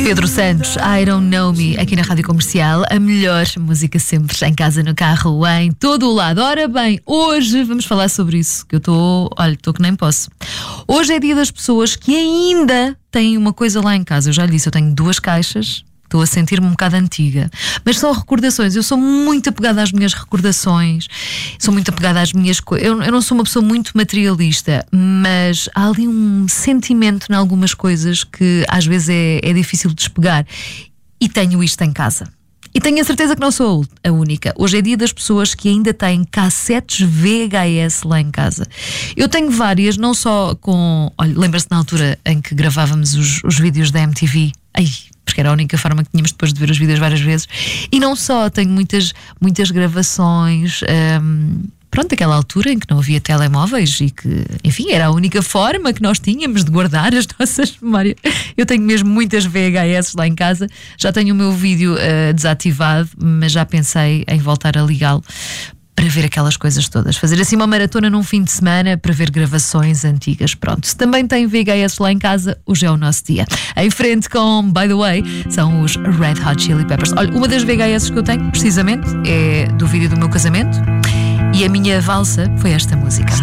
Pedro Santos, I Don't Know Me, aqui na Rádio Comercial. A melhor música sempre, em casa, no carro, em todo o lado. Ora bem, hoje vamos falar sobre isso, que eu estou que nem posso. Hoje é dia das pessoas que ainda têm uma coisa lá em casa. Eu já lhe disse, eu tenho 2 caixas. Estou a sentir-me um bocado antiga, mas são recordações. Eu sou muito apegada às minhas recordações, sou muito apegada às minhas coisas. Eu não sou uma pessoa muito materialista, mas há ali um sentimento em algumas coisas que às vezes é difícil de despegar. E tenho isto em casa. E tenho a certeza que não sou a única. Hoje é dia das pessoas que ainda têm cassetes VHS lá em casa. Eu tenho várias, não só com... Olha, lembra-se na altura em que gravávamos os vídeos da MTV? Porque era a única forma que tínhamos depois de ver os vídeos várias vezes. E não só, tenho muitas gravações. Pronto, aquela altura em que não havia telemóveis e que, enfim, era a única forma que nós tínhamos de guardar as nossas memórias. Eu tenho mesmo muitas VHS lá em casa. Já tenho o meu vídeo desativado, mas já pensei em voltar a ligá-lo para ver aquelas coisas todas. Fazer assim uma maratona num fim de semana para ver gravações antigas. Pronto, se também tem VHS lá em casa, hoje é o nosso dia. Em frente com, by the way, são os Red Hot Chili Peppers. Olha, uma das VHS que eu tenho, precisamente, é do vídeo do meu casamento. E a minha valsa foi esta música.